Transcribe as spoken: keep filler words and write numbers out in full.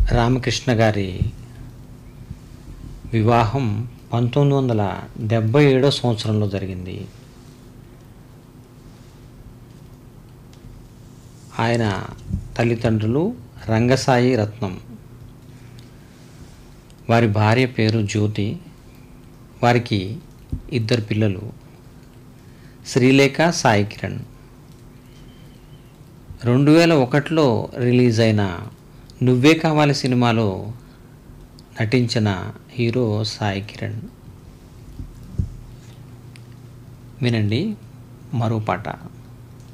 రామకృష్ణ గారి వివాహం పంతొమ్మిది వందల డెబ్భై ఏడో సంవత్సరంలో జరిగింది. ఆయన తల్లిదండ్రులు రంగసాయి రత్నం, వారి భార్య పేరు జ్యోతి. వారికి ఇద్దరు పిల్లలు, శ్రీలేఖ, సాయి కిరణ్. రెండు వేల ఒకటిలో రిలీజ్ అయిన నువ్వే కావాలి సినిమాలో నటించిన హీరో సాయి కిరణ్. వినండి మరో పాట.